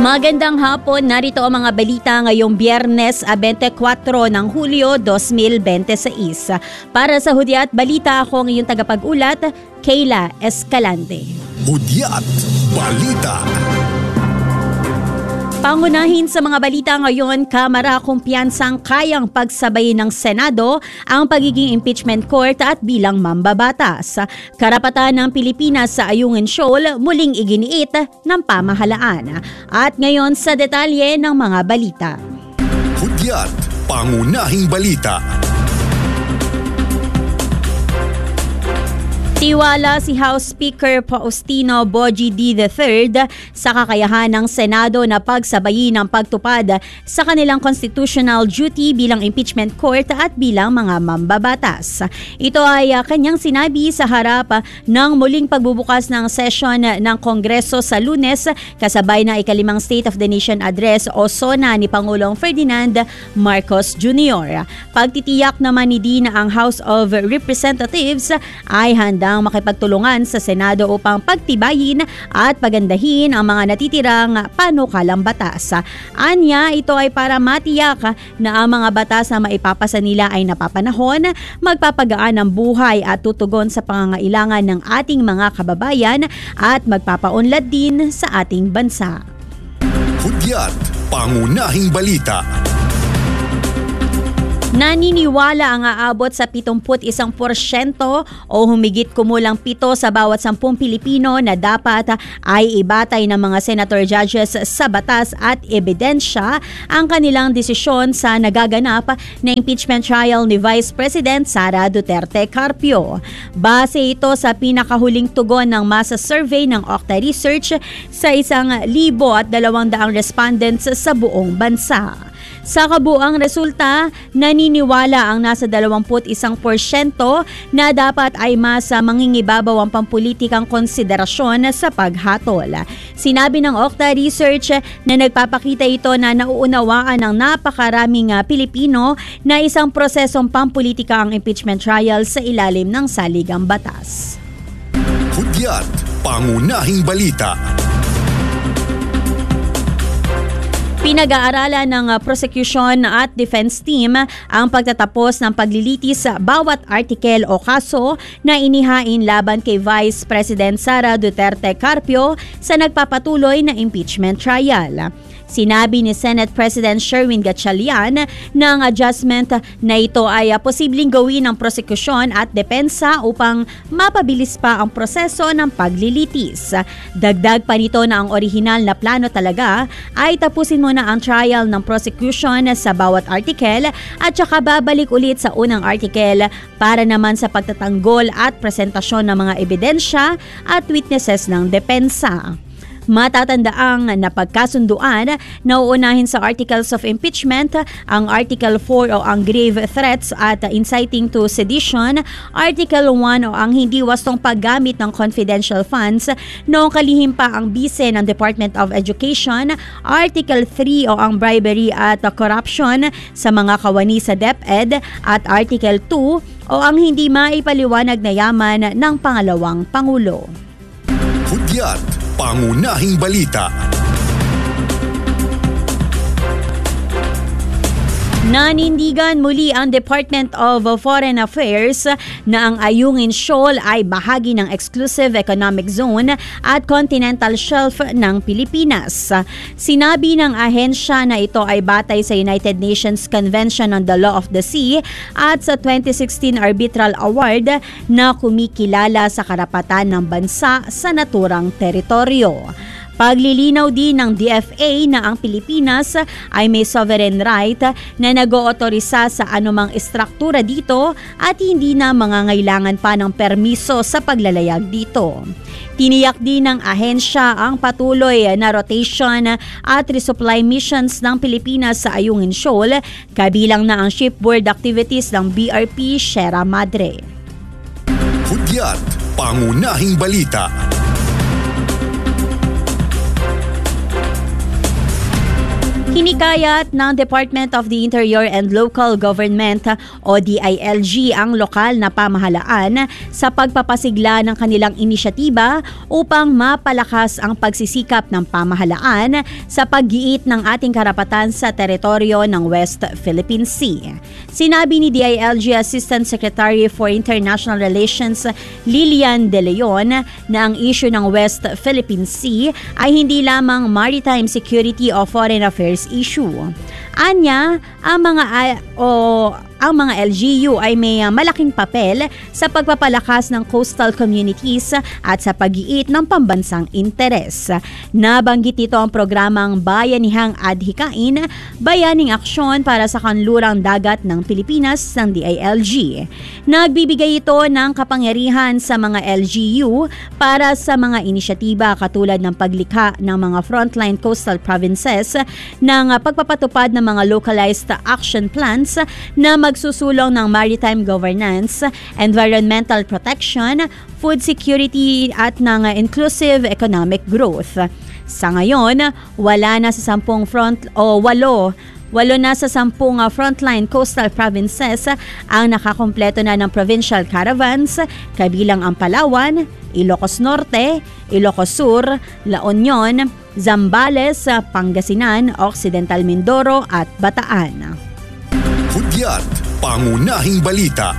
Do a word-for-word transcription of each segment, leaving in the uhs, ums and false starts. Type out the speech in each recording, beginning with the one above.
Magandang hapon, narito ang mga balita ngayong Biyernes twenty-four ng Hulyo twenty twenty-six. Para sa Hudyat Balita, ako ang iyong tagapag-ulat, Kayla Escalante. Hudyat Balita. Pangunahin sa mga balita ngayon, Kamara kumpiyansang kayang pagsabayin ng Senado ang pagiging impeachment court at bilang mambabatas. Karapatan ng Pilipinas sa Ayungin Shoal muling iginiit ng pamahalaan. At ngayon sa detalye ng mga balita. Hudyat Pangunahing Balita. Tiwala si House Speaker Faustino Bogie D the third sa kakayahan ng Senado na pagsabayin ang pagtupad sa kanilang constitutional duty bilang impeachment court at bilang mga mambabatas. Ito ay uh, kanyang sinabi sa harap uh, ng muling pagbubukas ng session ng Kongreso sa Lunes kasabay ng ikalimang State of the Nation Address o SONA ni Pangulong Ferdinand Marcos Junior Pagtitiyak naman ni D na ang House of Representatives ay handa ang makipagtulungan sa Senado upang pagtibayin at pagandahin ang mga natitirang panukalang batas. Anya, ito ay para matiyak na ang mga batas na maipapasa nila ay napapanahon, magpapagaan ang buhay at tutugon sa pangangailangan ng ating mga kababayan at magpapaunlad din sa ating bansa. Hudyat Pangunahing Balita. Naniniwala ang aabot sa seventy-one porsyento o humigit kumulang pito sa bawat sampung Pilipino na dapat ay ibatay ng mga senator judges sa batas at ebidensya ang kanilang desisyon sa nagaganap na impeachment trial ni Vice President Sara Duterte Carpio. Base ito sa pinakahuling tugon ng masa survey ng Octa Research sa isang libo at dalawang daang respondents sa buong bansa. Sa kabuang resulta, naniniwala ang nasa twenty-one porsyento na dapat ay mas mangingibabaw ang pampulitikang konsiderasyon sa paghatol. Sinabi ng Octa Research na nagpapakita ito na nauunawaan ng napakaraming Pilipino na isang prosesong pampulitika ang impeachment trial sa ilalim ng saligang batas. Hudyat Pangunahing Balita. Pinag-aaralan ng prosecution at defense team ang pagtatapos ng paglilitis sa bawat artikel o kaso na inihain laban kay Vice President Sara Duterte Carpio sa nagpapatuloy na impeachment trial. Sinabi ni Senate President Sherwin Gatchalian na ang adjustment na ito ay posibleng gawin ng prosekusyon at depensa upang mapabilis pa ang proseso ng paglilitis. Dagdag pa nito na ang orihinal na plano talaga ay tapusin muna ang trial ng prosecution sa bawat article at saka babalik ulit sa unang article para naman sa pagtatanggol at presentasyon ng mga ebidensya at witnesses ng depensa. Matatandaang napagkasunduan na uunahin sa Articles of Impeachment ang Article four o ang grave threats at inciting to sedition, Article one o ang hindi wastong paggamit ng confidential funds noong kalihim pa ang bise ng Department of Education, Article three o ang bribery at corruption sa mga kawani sa DepEd at Article two o ang hindi maipaliwanag na yaman ng pangalawang Pangulo. Hudyat Pangunahing Balita. Nanindigan muli ang Department of Foreign Affairs na ang Ayungin Shoal ay bahagi ng Exclusive Economic Zone at Continental Shelf ng Pilipinas. Sinabi ng ahensya na ito ay batay sa United Nations Convention on the Law of the Sea at sa twenty sixteen Arbitral Award na kumikilala sa karapatan ng bansa sa naturang teritoryo. Paglilinaw din ng D F A na ang Pilipinas ay may sovereign right na nag-ootorisa sa anumang istruktura dito at hindi na mangangailangan pa ng permiso sa paglalayag dito. Tiniyak din ng ahensya ang patuloy na rotation at resupply missions ng Pilipinas sa Ayungin Shoal, kabilang na ang shipboard activities ng B R P Sierra Madre. Hudyat Pangunahing Balita. Hini Hinikayat ng Department of the Interior and Local Government o D I L G ang lokal na pamahalaan sa pagpapasigla ng kanilang inisyatiba upang mapalakas ang pagsisikap ng pamahalaan sa paggiit ng ating karapatan sa teritoryo ng West Philippine Sea. Sinabi ni D I L G Assistant Secretary for International Relations Lilian De Leon na ang issue ng West Philippine Sea ay hindi lamang maritime security o foreign affairs issue. Anya, ang mga o ang mga L G U ay may uh, malaking papel sa pagpapalakas ng coastal communities at sa pag-iit ng pambansang interes. Nabanggit ito ang programang Bayanihang Adhikain, Bayaning Aksyon para sa Kanlurang Dagat ng Pilipinas ng D I L G. Nagbibigay ito ng kapangyarihan sa mga L G U para sa mga inisyatiba katulad ng paglikha ng mga frontline coastal provinces ng uh, pagpapatupad ng mga localized action plans na magsusulong ng maritime governance, environmental protection, food security at ng inclusive economic growth. Sa ngayon, wala na sa sampung front o walo Walo na sa sampung uh, frontline coastal provinces ang nakakompleto na ng provincial caravans, kabilang ang Palawan, Ilocos Norte, Ilocos Sur, La Union, Zambales, Pangasinan, Occidental Mindoro at Bataan. Hudyat, pangunahing balita.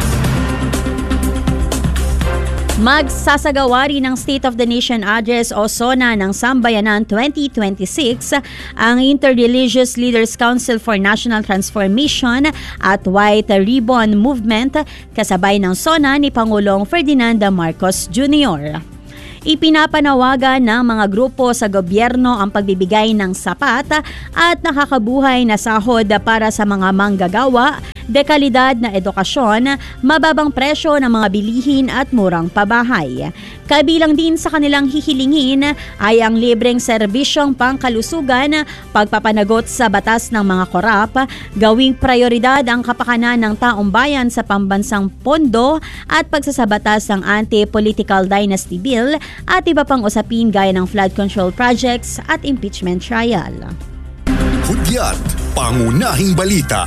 Magsasagawa rin ng State of the Nation Address o SONA ng Sambayanan twenty twenty-six ang Interreligious Leaders Council for National Transformation at White Ribbon Movement kasabay ng SONA ni Pangulong Ferdinand Marcos Junior Ipinapanawagan ng mga grupo sa gobyerno ang pagbibigay ng sapat at nakakabuhay na sahod para sa mga manggagawa, dekalidad na edukasyon, mababang presyo ng mga bilihin at murang pabahay. Kabilang din sa kanilang hihilingin ay ang libreng serbisyong pangkalusugan, pagpapanagot sa batas ng mga korap, gawing prioridad ang kapakanan ng taong bayan sa pambansang pondo at pagsasabatas ng Anti-Political Dynasty Bill at iba pang usapin gaya ng flood control projects at impeachment trial. Hudyat, pangunahing balita.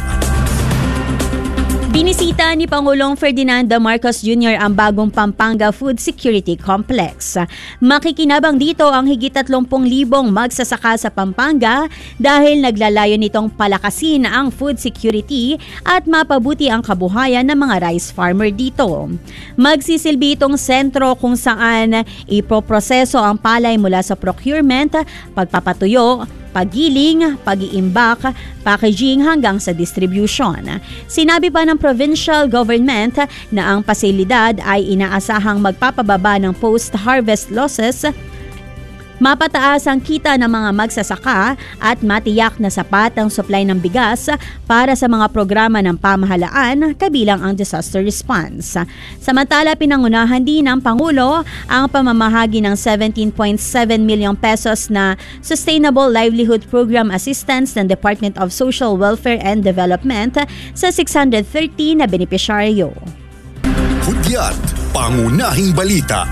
Binisita ni Pangulong Ferdinand Marcos Junior ang bagong Pampanga Food Security Complex. Makikinabang dito ang higit tatlongpung libong magsasaka sa Pampanga dahil naglalayon nitong palakasin ang food security at mapabuti ang kabuhayan ng mga rice farmer dito. Magsisilbi itong sentro kung saan ipoproseso ang palay mula sa procurement, pagpapatuyo, paggiling, pag-iimbak, packaging hanggang sa distribution. Sinabi pa ng provincial government na ang pasilidad ay inaasahang magpapababa ng post-harvest losses, mapataas ang kita ng mga magsasaka at matiyak na sapat ang supply ng bigas para sa mga programa ng pamahalaan kabilang ang disaster response. Samantala, pinangunahan din ng Pangulo ang pamamahagi ng seventeen point seven million pesos na Sustainable Livelihood Program Assistance ng Department of Social Welfare and Development sa six hundred thirty na benepisyaryo. Hudyat, pangunahing balita.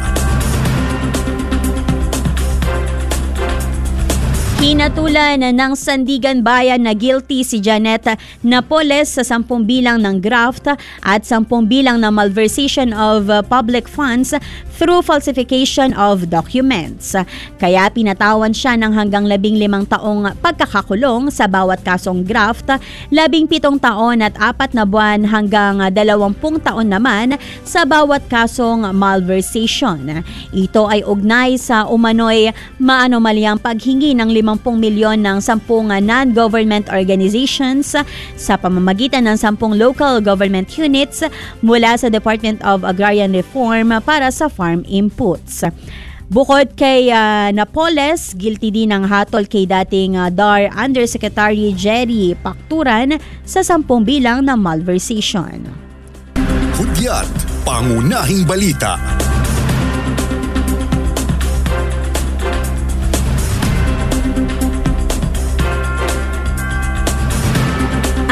Hinatulan ng Sandigan Bayan na guilty si Janet Napoles sa sampung bilang ng graft at sampung bilang na malversation of public funds through falsification of documents. Kaya pinatawan siya ng hanggang labing limang taong pagkakakulong sa bawat kasong graft, labing pitong taon at apat na buwan hanggang dalawampung taon naman sa bawat kasong malversation. Ito ay ugnay sa umano'y maanomalyang paghingi ng limampung milyon ng sampung non-government organizations sa pamamagitan ng sampung local government units mula sa Department of Agrarian Reform para sa farm inputs. Bukod kay uh, Napoles, guilty din ng hatol kay dating uh, D A R Undersecretary Jerry Pacturan sa sampung bilang na malversation. Hudyat, pangunahing balita.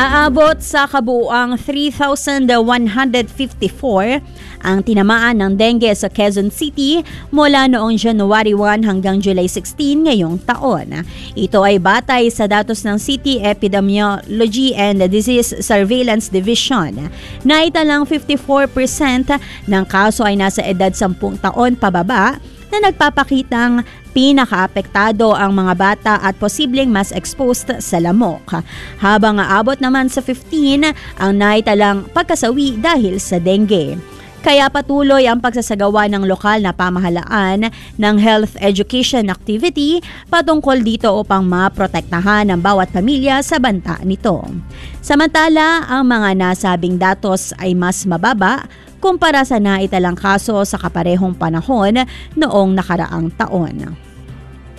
Aabot sa kabuuang three thousand one hundred fifty-four ang tinamaan ng dengue sa Quezon City mula noong January one hanggang July sixteen ngayong taon. Ito ay batay sa datos ng City Epidemiology and Disease Surveillance Division. Naitalang fifty-four percent ng kaso ay nasa edad sampung taon pababa, na nagpapakitang pinakaapektado ang mga bata at posibleng mas exposed sa lamok. Habang aabot naman sa fifteen ang naitalang pagkasawi dahil sa dengue. Kaya patuloy ang pagsasagawa ng lokal na pamahalaan ng health education activity patungkol dito upang maprotektahan ang bawat pamilya sa banta nito. Samantala, ang mga nasabing datos ay mas mababa kumpara sa naitalang kaso sa kaparehong panahon noong nakaraang taon.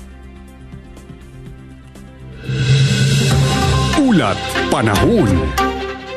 Ulat Panahon.